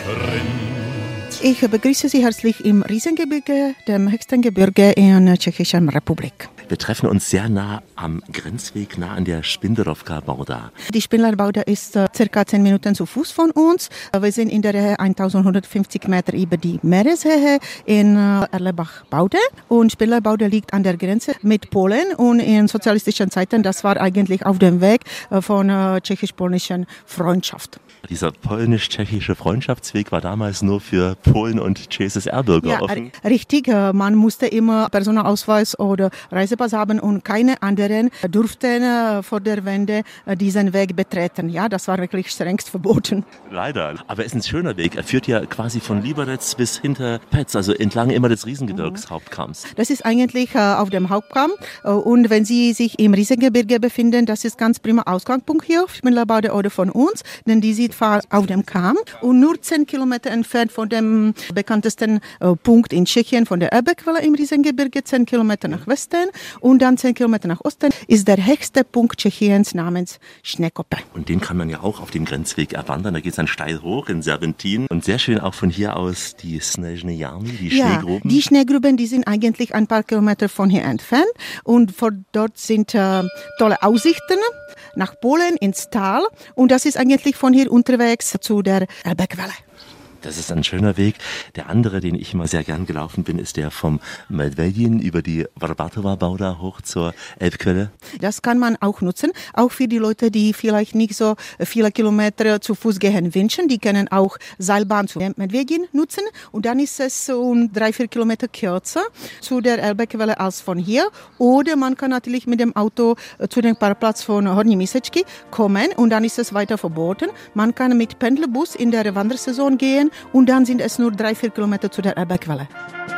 Ich begrüße Sie herzlich im Riesengebirge, dem höchsten Gebirge in der Tschechischen Republik. Wir treffen uns sehr nah am Grenzweg, nah an der Špindlerovka Bauda. Die Špindlerovka Bauda ist circa 10 Minuten zu Fuß von uns. Wir sind in der Höhe 1150 Meter über die Meereshöhe in Erlebach-Baude. Und Špindlerovka Bauda liegt an der Grenze mit Polen. Und in sozialistischen Zeiten, das war eigentlich auf dem Weg von tschechisch-polnischen Freundschaft. Dieser polnisch-tschechische Freundschaftsweg war damals nur für Polen und CSSR-Bürger offen? Ja, richtig. Man musste immer Personalausweis oder Reisepass haben und keine anderen durften vor der Wende diesen Weg betreten. Ja, das war wirklich strengst verboten. Leider. Aber es ist ein schöner Weg. Er führt ja quasi von Liberec bis hinter Petz, also entlang immer des Riesengebirgshauptkamms. Das ist eigentlich auf dem Hauptkamm. Und wenn Sie sich im Riesengebirge befinden, das ist ganz prima Ausgangspunkt hier auf Špindlerovka Bauda oder von uns, denn die sieht auf dem Kamm und nur 10 Kilometer entfernt von dem bekanntesten Punkt in Tschechien, von der Elbequelle im Riesengebirge, 10 Kilometer nach Westen und dann 10 Kilometer nach Osten, ist der höchste Punkt Tschechiens namens Schneekoppe. Und den kann man ja auch auf dem Grenzweg erwandern. Da geht es dann steil hoch in Serpentin und sehr schön auch von hier aus die Snežné Jámy, die Schneegruben. Die Schneegruben, die sind eigentlich ein paar Kilometer von hier entfernt und von dort sind tolle Aussichten nach Polen ins Tal und das ist eigentlich von hier unterwegs zu der Elbequelle. Das ist ein schöner Weg. Der andere, den ich immer sehr gern gelaufen bin, ist der vom Medvedin über die Varbatova Bauda hoch zur Elbquelle. Das kann man auch nutzen, auch für die Leute, die vielleicht nicht so viele Kilometer zu Fuß gehen wünschen. Die können auch Seilbahn zu Medvedin nutzen und dann ist es um 3-4 Kilometer kürzer zu der Elbquelle als von hier. Oder man kann natürlich mit dem Auto zu dem Parkplatz von Horní Místečky kommen und dann ist es weiter verboten. Man kann mit Pendlerbus in der Wandersaison gehen und dann sind es nur 3-4 Kilometer zu der Elbequelle.